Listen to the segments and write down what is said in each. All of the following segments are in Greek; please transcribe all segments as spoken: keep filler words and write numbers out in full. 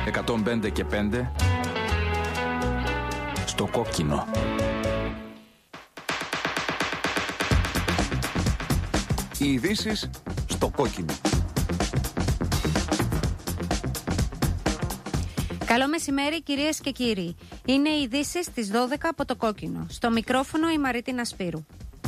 εκατόν πέντε και πέντε στο κόκκινο. Οι ειδήσεις στο κόκκινο. Καλό μεσημέρι κυρίες και κύριοι. Είναι οι ειδήσεις στις δώδεκα από το κόκκινο. Στο μικρόφωνο η Μαρίτινα Σπύρου.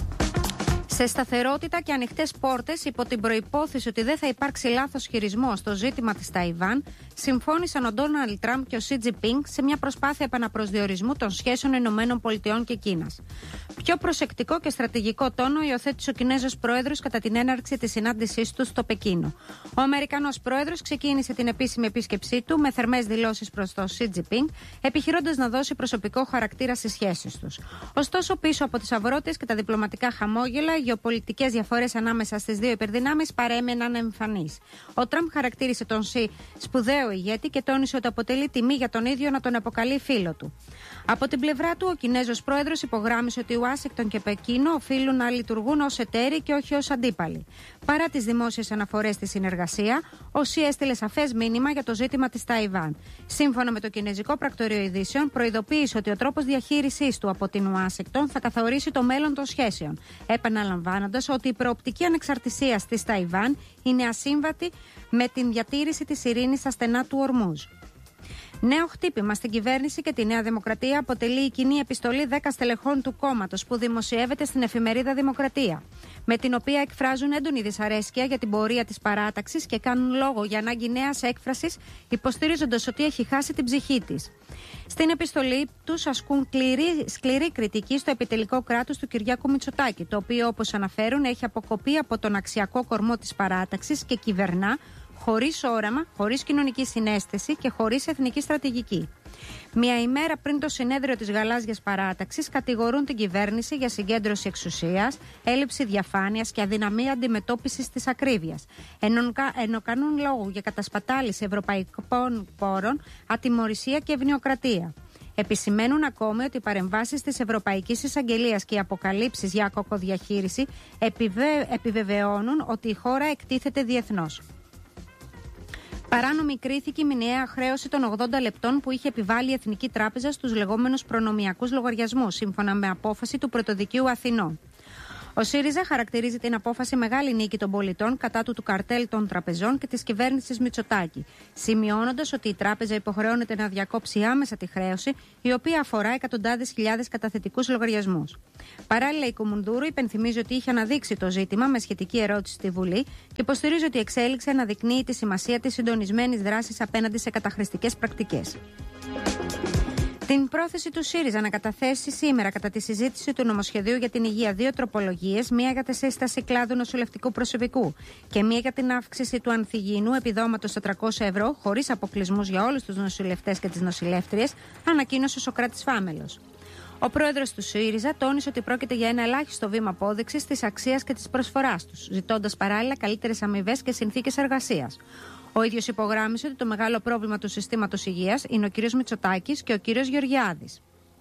Σε σταθερότητα και ανοιχτές πόρτες, υπό την προϋπόθεση ότι δεν θα υπάρξει λάθος χειρισμός στο ζήτημα της Ταϊβάν, συμφώνησαν ο Ντόναλντ Τραμπ και ο Σι Τζινπίνγκ σε μια προσπάθεια επαναπροσδιορισμού των σχέσεων Ηνωμένων Πολιτειών και Κίνας. Πιο προσεκτικό και στρατηγικό τόνο υιοθέτησε ο Κινέζος Πρόεδρος κατά την έναρξη της συνάντησής του στο Πεκίνο. Ο Αμερικανός Πρόεδρος ξεκίνησε την επίσημη επίσκεψή του με θερμές δηλώσεις προς τον Σι Τζινπίνγκ, επιχειρώντας να δώσει προσωπικό χαρακτήρα στις σχέσεις τους. Ωστόσο, πίσω από τις αβρότητες και τα διπλωματικά χαμόγελα, οι γεωπολιτικές διαφορές ανάμεσα στις δύο υπερδυνάμεις παρέμεναν εμφανείς. Ο Τραμπ χαρακτήρισε τον Σι σπουδαίο ηγέτη και τόνισε ότι αποτελεί τιμή για τον ίδιο να τον αποκαλεί φίλο του. Από την πλευρά του, ο Κινέζος Πρόεδρος υπογράμμισε ότι Ουάσιγκτον και Πεκίνο οφείλουν να λειτουργούν ως εταίροι και όχι ως αντίπαλοι. Παρά τις δημόσιες αναφορές στη συνεργασία, ο Σι έστειλε σαφές μήνυμα για το ζήτημα της Ταϊβάν. Σύμφωνα με το Κινέζικο Πρακτορείο Ειδήσεων, προειδοποίησε ότι ο τρόπος διαχείρισής του από την Ουάσιγκτον θα καθορίσει το μέλλον των σχέσεων, επαναλαμβάνοντας ότι η προοπτική ανεξαρτησίας της Ταϊβάν είναι ασύμβατη με την διατήρηση της ειρήνης στα στενά του Ορμούζ. Νέο χτύπημα στην κυβέρνηση και τη Νέα Δημοκρατία αποτελεί η κοινή επιστολή δέκα στελεχών του κόμματος που δημοσιεύεται στην εφημερίδα Δημοκρατία, με την οποία εκφράζουν έντονη δυσαρέσκεια για την πορεία της παράταξης και κάνουν λόγο για ανάγκη νέας έκφρασης, υποστηρίζοντας ότι έχει χάσει την ψυχή της. Στην επιστολή τους ασκούν σκληρή, σκληρή κριτική στο επιτελικό κράτος του Κυριάκου Μητσοτάκη, το οποίο, όπως αναφέρουν, έχει αποκοπεί από τον αξιακό κορμό της παράταξης και κυβερνά χωρίς όραμα, χωρίς κοινωνική συναίσθηση και χωρίς εθνική στρατηγική. Μια ημέρα πριν το συνέδριο της Γαλάζιας Παράταξης, κατηγορούν την κυβέρνηση για συγκέντρωση εξουσίας, έλλειψη διαφάνειας και αδυναμία αντιμετώπισης της ακρίβειας, ενώ, ενώ κάνουν λόγο για κατασπατάληση ευρωπαϊκών πόρων, ατιμωρησία και ευνοιοκρατία. Επισημαίνουν ακόμη ότι οι παρεμβάσεις της Ευρωπαϊκής Εισαγγελίας και οι αποκαλύψεις για κακοδιαχείριση επιβε... επιβεβαιώνουν ότι η χώρα εκτίθεται διεθνώς. Παράνομη κρίθηκε η μηνιαία χρέωση των ογδόντα λεπτών που είχε επιβάλει η Εθνική Τράπεζα στους λεγόμενους προνομιακούς λογαριασμούς, σύμφωνα με απόφαση του Πρωτοδικείου Αθηνών. Ο ΣΥΡΙΖΑ χαρακτηρίζει την απόφαση μεγάλη νίκη των πολιτών κατά του του καρτέλ των τραπεζών και της κυβέρνησης Μητσοτάκη, σημειώνοντας ότι η τράπεζα υποχρεώνεται να διακόψει άμεσα τη χρέωση, η οποία αφορά εκατοντάδες χιλιάδες καταθετικούς λογαριασμούς. Παράλληλα, η Κουμουνδούρου υπενθυμίζει ότι είχε αναδείξει το ζήτημα με σχετική ερώτηση στη Βουλή και υποστηρίζει ότι η εξέλιξη αναδεικνύει τη σημασία της συντονισμένης δράσης απέναντι σε καταχρηστικές πρακτικές. Την πρόθεση του ΣΥΡΙΖΑ να καταθέσει σήμερα κατά τη συζήτηση του νομοσχεδίου για την υγεία δύο τροπολογίες, μία για τη σύσταση κλάδου νοσηλευτικού προσωπικού και μία για την αύξηση του ανθυγιεινού επιδόματος στα τριακόσια ευρώ, χωρίς αποκλεισμούς για όλους τους νοσηλευτές και τις νοσηλεύτριες, ανακοίνωσε ο Σωκράτης Φάμελος. Ο πρόεδρος του ΣΥΡΙΖΑ τόνισε ότι πρόκειται για ένα ελάχιστο βήμα απόδειξης της αξίας και της προσφοράς τους, ζητώντας παράλληλα καλύτερες αμοιβές και συνθήκες εργασίας. Ο ίδιος υπογράμμισε ότι το μεγάλο πρόβλημα του συστήματος υγείας είναι ο κύριος Μητσοτάκης και ο κύριος Γεωργιάδης.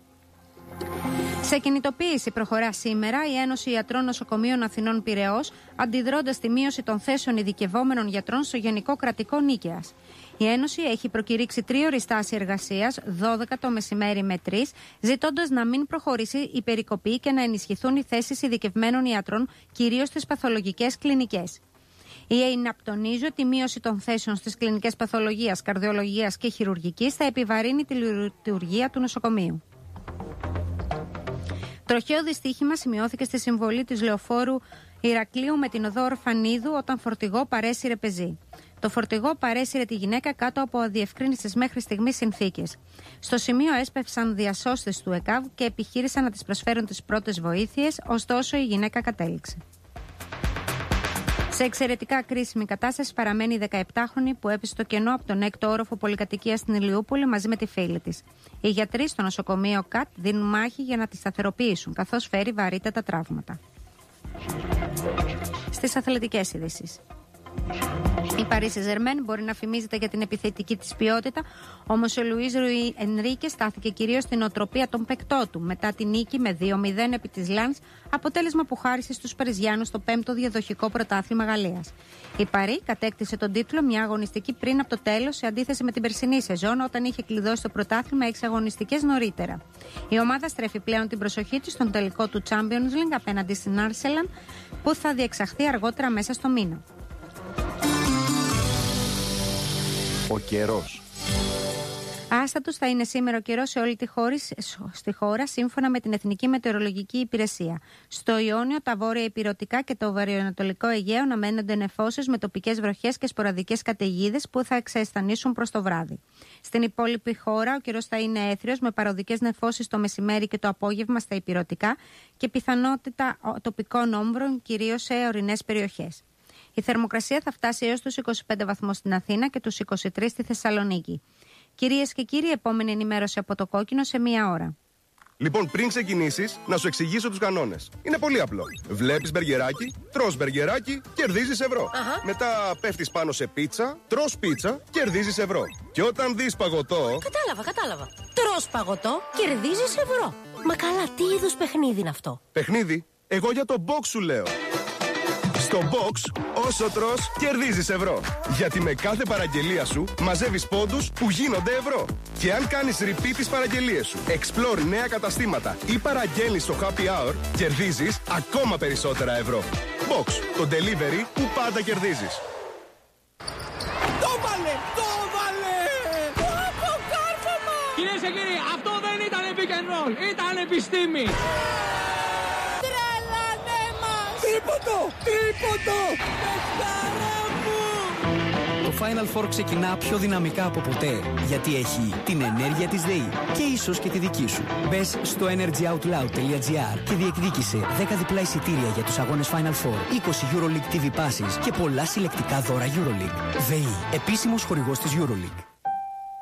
Σε κινητοποίηση προχωρά σήμερα η Ένωση Ιατρών Νοσοκομείων Αθηνών Πειραιώς, αντιδρώντας τη μείωση των θέσεων ειδικευόμενων γιατρών στο Γενικό Κρατικό Νίκαιας. Η Ένωση έχει προκηρύξει τρίωρη στάση εργασίας, δώδεκα το μεσημέρι με τρεις, ζητώντας να μην προχωρήσει η περικοπή και να ενισχυθούν οι θέσεις ειδικευμένων ιατρών, κυρίως στις παθολογικές κλινικές. Η ΕΙΝΑΠ τονίζει ότι η μείωση των θέσεων στις κλινικές παθολογίας, καρδιολογίας και χειρουργικής θα επιβαρύνει τη λειτουργία του νοσοκομείου. Τροχαίο δυστύχημα σημειώθηκε στη συμβολή της λεωφόρου Ηρακλείου με την οδό Ορφανίδου όταν φορτηγό παρέσυρε πεζή. Το φορτηγό παρέσυρε τη γυναίκα κάτω από αδιευκρίνιστες μέχρι στιγμής συνθήκες. Στο σημείο έσπευσαν διασώστες του ΕΚΑΒ και επιχείρησαν να της προσφέρουν τις πρώτες βοήθειες, ωστόσο η γυναίκα κατέληξε. Σε εξαιρετικά κρίσιμη κατάσταση παραμένει η δεκαεπτάχρονη που έπεσε στο κενό από τον έκτο όροφο πολυκατοικίας στην Ηλιούπολη μαζί με τη φίλη της. Οι γιατροί στο νοσοκομείο ΚΑΤ δίνουν μάχη για να τη σταθεροποιήσουν, καθώς φέρει βαρύτατα τραύματα. Στις αθλητικές ειδήσεις. Η Paris Saint-Germain μπορεί να φημίζεται για την επιθετική της ποιότητα, όμως ο Λουίς Ενρίκε στάθηκε κυρίως στην οτροπία των παικτών του μετά την νίκη με δύο μηδέν επί της Λανς, αποτέλεσμα που χάρισε στους Παριζιάνους το πέμπτο διαδοχικό πρωτάθλημα Γαλλίας. Η Παρί κατέκτησε τον τίτλο μια αγωνιστική πριν από το τέλος, σε αντίθεση με την περσινή σεζόν όταν είχε κλειδώσει το πρωτάθλημα έξι αγωνιστικές νωρίτερα. Η ομάδα στρέφει πλέον την προσοχή της στον τελικό του Champions League απέναντι στην Arsenal, που θα διεξαχθεί αργότερα μέσα στο μήνα. Ο καιρός. Άστατος θα είναι σήμερα ο καιρός σε όλη τη χώρα, στη χώρα, σύμφωνα με την Εθνική Μετεωρολογική Υπηρεσία. Στο Ιόνιο, τα βόρεια ηπειρωτικά και το βορειοανατολικό Αιγαίο αναμένονται νεφώσεις με τοπικές βροχές και σποραδικές καταιγίδες που θα εξαισθανίσουν προς το βράδυ. Στην υπόλοιπη χώρα, ο καιρός θα είναι έθριος με παροδικές νεφώσεις το μεσημέρι και το απόγευμα στα ηπειρωτικά και πιθανότητα τοπικών όμβρων, κυρίως σε ορεινές περιοχές. Η θερμοκρασία θα φτάσει έως τους είκοσι πέντε βαθμούς στην Αθήνα και τους είκοσι τρεις στη Θεσσαλονίκη. Κυρίες και κύριοι, επόμενη ενημέρωση από το Κόκκινο σε μία ώρα. Λοιπόν, πριν ξεκινήσεις, να σου εξηγήσω τους κανόνες. Είναι πολύ απλό. Βλέπεις μπεργκεράκι, τρως μπεργκεράκι, κερδίζεις ευρώ. Αχα. Μετά πέφτεις πάνω σε πίτσα, τρως πίτσα, κερδίζεις ευρώ. Και όταν δεις παγωτό. Κατάλαβα, κατάλαβα. Τρως παγωτό, κερδίζεις ευρώ. Μα καλά, τι είδους παιχνίδι είναι αυτό? Παιχνίδι, εγώ για το box σου λέω. Στο box, όσο τρως, κερδίζεις ευρώ. Γιατί με κάθε παραγγελία σου μαζεύεις πόντους που γίνονται ευρώ. Και αν κάνεις repeat τις παραγγελίες σου, explore νέα καταστήματα ή παραγγέλνεις στο happy hour, κερδίζεις ακόμα περισσότερα ευρώ. Box, το delivery που πάντα κερδίζεις. Το βάλε! Το βάλε! Αποκάρφωμα! Κυρίες και κύριοι, αυτό δεν ήταν pick and roll, ήταν επιστήμη. Τρίποντο! Τρίποντο! Πεχτάρα μου! Το Final Four ξεκινά πιο δυναμικά από ποτέ, γιατί έχει την ενέργεια της ΔΕΗ και ίσως και τη δική σου. Μπες στο energyoutloud τελεία gr και διεκδίκησε δέκα διπλά εισιτήρια για τους αγώνες Final Four, είκοσι EuroLeague τι βι Passes και πολλά συλλεκτικά δώρα EuroLeague. ΔΕΗ, επίσημος χορηγός της EuroLeague.